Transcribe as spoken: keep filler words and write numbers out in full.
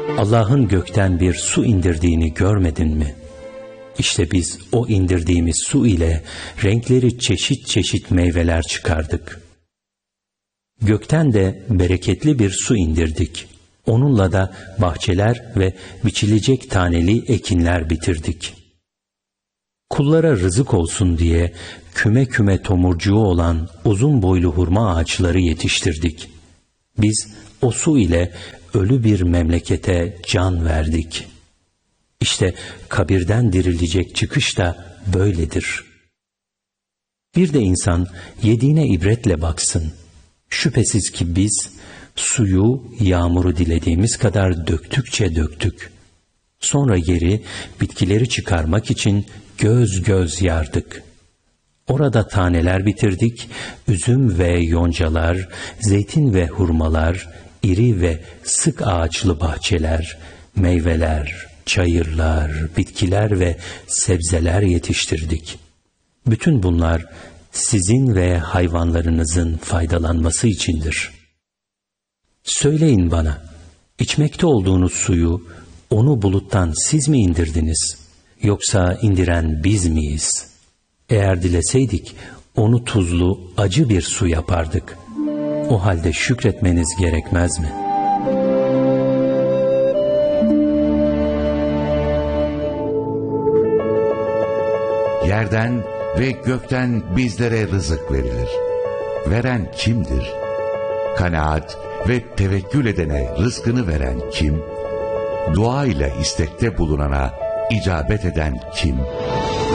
Allah'ın gökten bir su indirdiğini görmedin mi? İşte biz o indirdiğimiz su ile renkleri çeşit çeşit meyveler çıkardık. Gökten de bereketli bir su indirdik. Onunla da bahçeler ve biçilecek taneli ekinler bitirdik. Kullara rızık olsun diye küme küme tomurcuğu olan uzun boylu hurma ağaçları yetiştirdik. Biz o su ile ölü bir memlekete can verdik. İşte kabirden dirilecek çıkış da böyledir. Bir de insan yediğine ibretle baksın. Şüphesiz ki biz suyu, yağmuru dilediğimiz kadar döktükçe döktük. Sonra yeri, bitkileri çıkarmak için göz göz yardık. Orada taneler bitirdik, üzüm ve yoncalar, zeytin ve hurmalar, iri ve sık ağaçlı bahçeler, meyveler, çayırlar, bitkiler ve sebzeler yetiştirdik. Bütün bunlar sizin ve hayvanlarınızın faydalanması içindir. Söyleyin bana, içmekte olduğunuz suyu, onu buluttan siz mi indirdiniz, yoksa indiren biz miyiz? Eğer dileseydik, onu tuzlu, acı bir su yapardık. O halde şükretmeniz gerekmez mi? Yerden ve gökten bizlere rızık verilir. Veren kimdir? Kanaat ve tevekkül edene rızkını veren kim? Dua ile istekte bulunana icabet eden kim?